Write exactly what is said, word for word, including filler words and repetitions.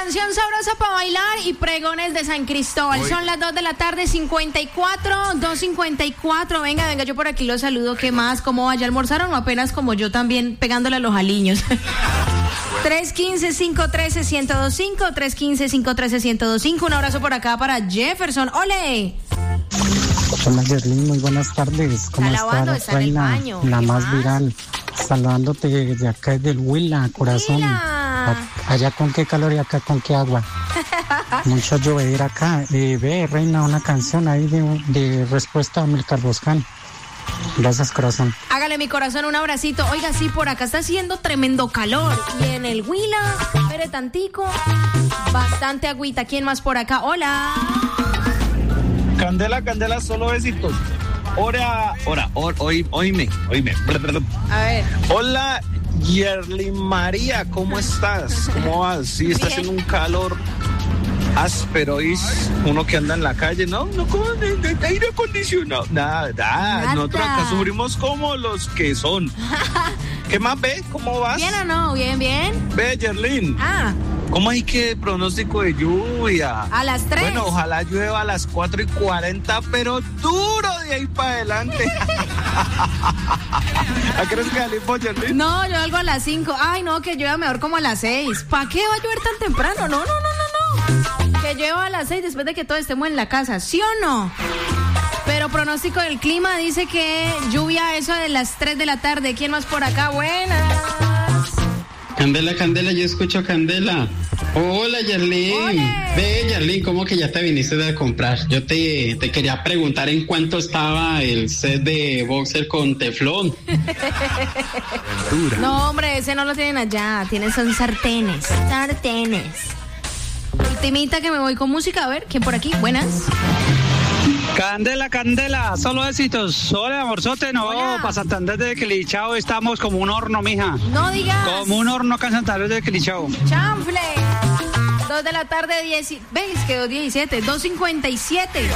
Canción sabrosa para bailar y pregones de San Cristóbal. Hoy. Son las dos de la tarde, cincuenta y cuatro, dos cincuenta y cuatro. Venga, venga, yo por aquí los saludo. ¿Qué más? ¿Cómo va? ¿Ya almorzaron o apenas como yo también pegándole a los aliños? tres uno cinco, cinco uno tres, uno cero dos cinco, tres uno cinco, cinco uno tres, uno cero dos cinco. Un abrazo por acá para Jefferson. ¡Ole! Hola, Yerlin, muy buenas tardes. ¿Cómo Alabando, estás, reina? Baño. La más, más viral. Saludándote desde acá, desde el Huila, corazón. Huila. Allá con qué calor y acá con qué agua. Mucho llover acá. Eh, ve, reina, una canción ahí de, de respuesta a Milcar Boscan. Gracias, corazón. Hágale, mi corazón, un abracito. Oiga, sí, por acá está haciendo tremendo calor. Y en el Huila, espere tantico, bastante agüita. ¿Quién más por acá? Hola. Candela, Candela, solo besitos. Hora, hora, hora, oí, oíme, oíme. A ver. Hola, Yerlin María, ¿cómo estás? ¿Cómo vas? Sí, está haciendo un calor áspero, y uno que anda en la calle, no, no con de, de aire acondicionado, nada, nada, Nada. nosotros acá sufrimos como los que son. ¿Qué más ves? ¿Cómo vas? ¿Bien o no? Bien, bien. Ve, Yerlin. Ah. ¿Cómo hay que pronóstico de lluvia? A las tres. Bueno, ojalá llueva a las cuatro y cuarenta, pero duro de ahí para adelante. ¿A qué hora es que salimos, Yerlin? No, yo salgo a las cinco. Ay, no, que llueva mejor como a las seis. ¿Para qué va a llover tan temprano? No, no, no, no, no. Que llueva a las seis después de que todos estemos en la casa, ¿sí o no? Pero pronóstico del clima dice que lluvia a eso de las tres de la tarde. ¿Quién más por acá? Buenas. Candela, Candela, yo escucho Candela. Hola, Yerlin. Hola. Ve, Yerlin, ¿cómo que ya te viniste a comprar? Yo te, te quería preguntar en cuánto estaba el set de boxer con teflón. No, hombre, ese no lo tienen allá. Tienen son sartenes. Sartenes. Ultimita que me voy con música. A ver, ¿quién por aquí? Buenas. Candela, Candela, solo éxitos. Hola, amorzote, no, para Santander de Quilichao estamos como un horno, mija. No digas. Como un horno acá en Santander de Quilichao. Chanfle. Dos de la tarde, diez. ¿Veis? Quedó diecisiete. dos cincuenta y siete.